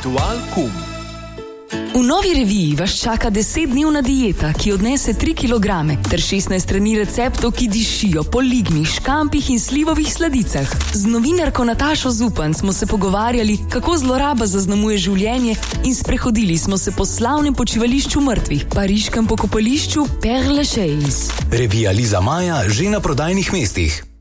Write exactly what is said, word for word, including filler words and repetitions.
Ritual kum. V novi reviji vas čaka desetdnevna dieta, ki odnese tri kilograme, ter šestnajst strani receptov, ki dišijo po lignih, škampih in slivovih sladicah. Z novinarko Natašo Zupan smo se pogovarjali, kako zloraba zaznamuje življenje, in sprehodili smo se po slavnem počivališču mrtvih, pariškem pokopališču Père Lachaise. Revija Liza Maja že na prodajnih mestih.